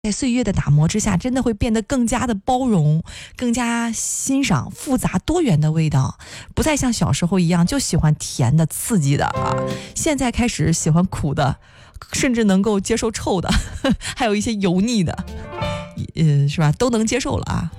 在岁月的打磨之下，真的会变得更加的包容，更加欣赏复杂多元的味道，不再像小时候一样就喜欢甜的刺激的啊，现在开始喜欢苦的，甚至能够接受臭的，还有一些油腻的，是吧？都能接受了啊。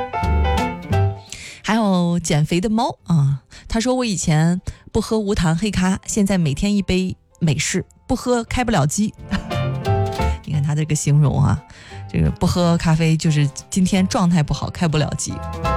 还有减肥的猫啊，他说我以前不喝无糖黑咖，现在每天一杯美式，不喝开不了机。你看他这个形容啊，这个不喝咖啡就是今天状态不好，开不了机。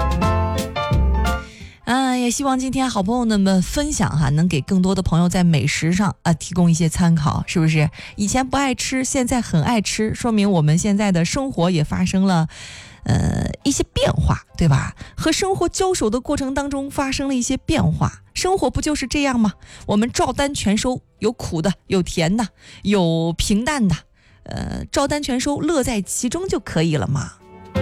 也希望今天好朋友们分享哈，能给更多的朋友在美食上提供一些参考，是不是？以前不爱吃，现在很爱吃，说明我们现在的生活也发生了一些变化，对吧？和生活交手的过程当中发生了一些变化，生活不就是这样吗？我们照单全收，有苦的，有甜的，有平淡的，照单全收，乐在其中就可以了嘛。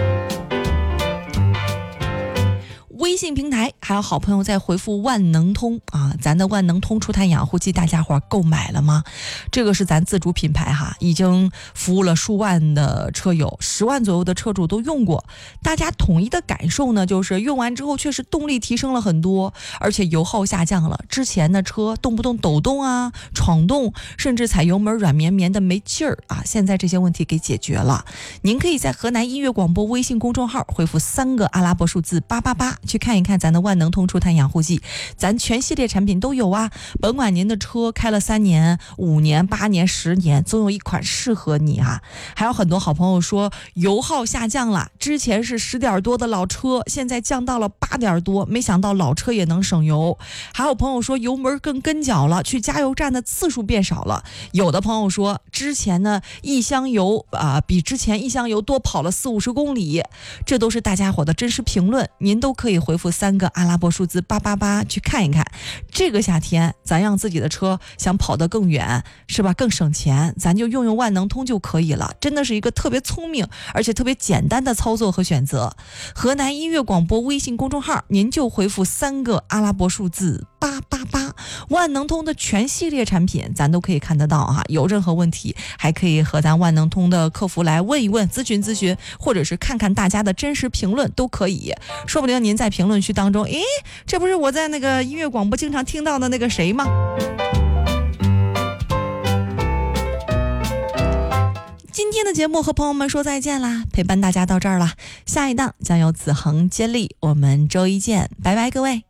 微信平台还有好朋友在回复万能通啊，咱的万能通除碳养护剂大家伙购买了吗？这个是咱自主品牌哈，已经服务了数万的车友，10万左右的车主都用过，大家统一的感受呢，就是用完之后确实动力提升了很多，而且油耗下降了。之前的车动不动抖动啊、闯动，甚至踩油门软绵绵的没劲儿啊，现在这些问题给解决了。您可以在河南音乐广播微信公众号回复3个阿拉伯数字888。去看一看咱的万能通除碳养护剂，咱全系列产品都有啊，甭管您的车开了3年、5年、8年、10年，总有一款适合你啊。还有很多好朋友说油耗下降了，之前是10点多的老车，现在降到了8点多，没想到老车也能省油。还有朋友说油门更跟脚了，去加油站的次数变少了。有的朋友说之前呢一箱油比之前一箱油多跑了40-50公里，这都是大家伙的真实评论，您都可以回复3个阿拉伯数字888去看一看。这个夏天咱让自己的车想跑得更远，是吧？更省钱，咱就用万能通就可以了，真的是一个特别聪明而且特别简单的操作和选择。河南音乐广播微信公众号，您就回复3个阿拉伯数字888，万能通的全系列产品咱都可以看得到哈。有任何问题还可以和咱万能通的客服来问一问、咨询，或者是看看大家的真实评论都可以，说不定您在评论区当中，这不是我在那个音乐广播经常听到的那个谁吗？今天的节目和朋友们说再见啦，陪伴大家到这儿了，下一档将由子恒接力，我们周一见，拜拜各位。